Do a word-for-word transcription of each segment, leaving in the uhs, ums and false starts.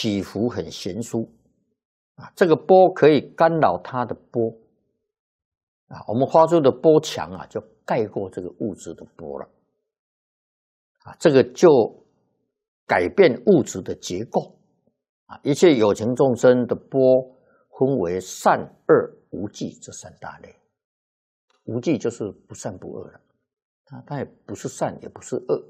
起伏很悬殊啊，这个波可以干扰它的波啊，我们发出的波强啊，就盖过这个物质的波了啊，这个就改变物质的结构啊，一切有情众生的波分为善恶无记这三大类，无记就是不善不恶了，它它也不是善也不是恶。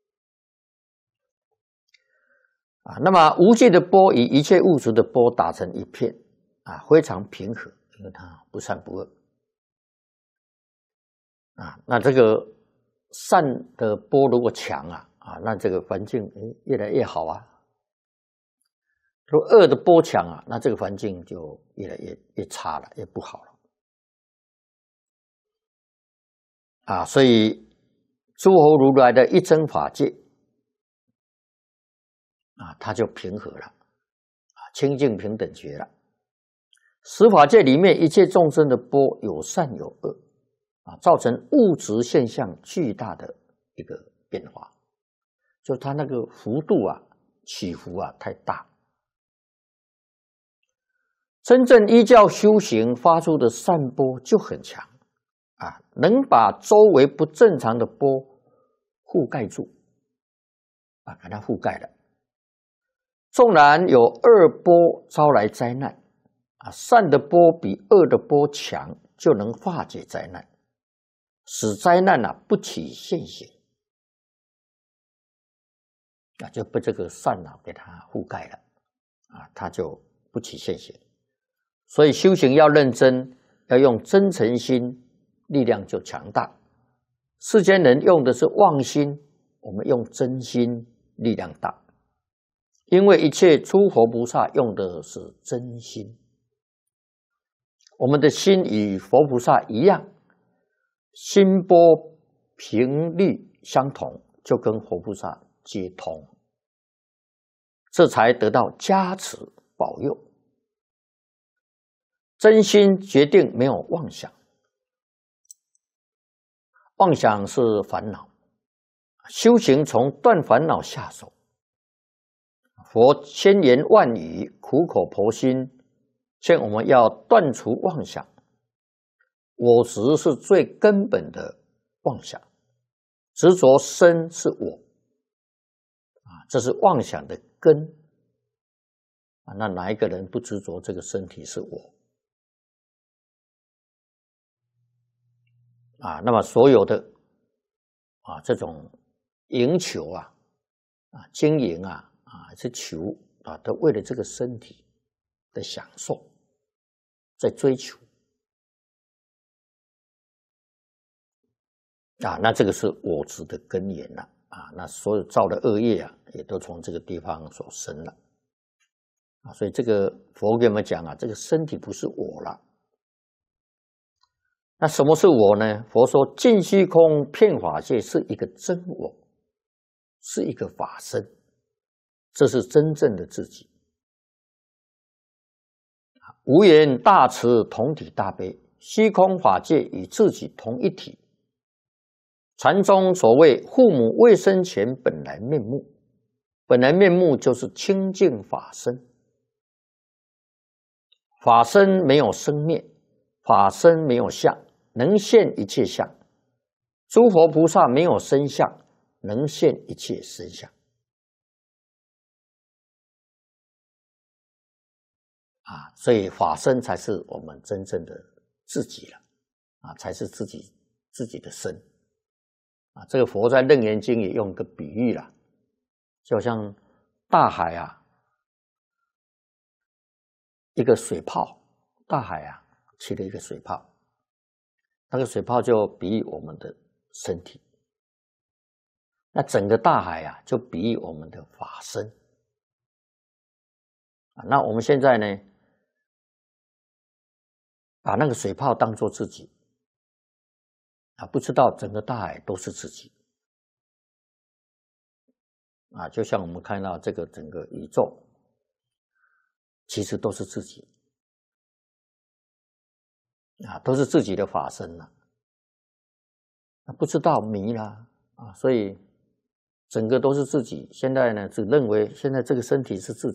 啊，那么无记的波与一切物质的波打成一片，啊，非常平和，因为它不善不恶。啊，那这个善的波如果强啊，啊，那这个环境越来越好啊。如果恶的波强啊，那这个环境就越来越越差了，越不好了。啊，所以诸佛如来的一真法界。啊，它就平和了，啊，清净平等觉了。十法界里面一切众生的波有善有恶，啊，造成物质现象巨大的一个变化，就它那个幅度啊，起伏啊太大。真正依教修行发出的善波就很强，啊，能把周围不正常的波覆盖住，啊，把它覆盖了。纵然有恶波招来灾难，啊，善的波比恶的波强，就能化解灾难，使灾难啊不起现行，啊，就被这个善啊给它覆盖了，啊，它就不起现行。所以修行要认真，要用真诚心，力量就强大。世间人用的是妄心，我们用真心，力量大。因为一切诸佛菩萨用的是真心，我们的心与佛菩萨一样，心波频率相同，就跟佛菩萨接通，这才得到加持保佑。真心决定没有妄想，妄想是烦恼，修行从断烦恼下手。佛千言万语，苦口婆心，劝我们要断除妄想。我执是最根本的妄想，执着身是我，啊，这是妄想的根。啊，那哪一个人不执着这个身体是我？啊，那么所有的啊这种营求啊，啊经营啊。啊，是求啊，都为了这个身体的享受，在追求啊，那这个是我执的根源了啊，那所有造的恶业啊，也都从这个地方所生了啊，所以这个佛给我们讲啊，这个身体不是我了。那什么是我呢？佛说，尽虚空遍法界是一个真我，是一个法身。这是真正的自己，无缘大慈同体大悲，虚空法界与自己同一体。禅宗所谓父母未生前本来面目，本来面目就是清净法身，法身没有生灭，法身没有相，能现一切相。诸佛菩萨没有身相，能现一切身相。啊，所以法身才是我们真正的自己了，啊，才是自己自己的身，啊，这个佛在《楞严经》也用个比喻了，就像大海啊，一个水泡，大海啊起了一个水泡，那个水泡就比喻我们的身体，那整个大海啊就比喻我们的法身，啊，那我们现在呢？把那个水泡当作自己啊，不知道整个大海都是自己啊，就像我们看到这个整个宇宙，其实都是自己啊，都是自己的法身了，啊，不知道迷了啊，所以整个都是自己。现在呢，只认为现在这个身体是自己。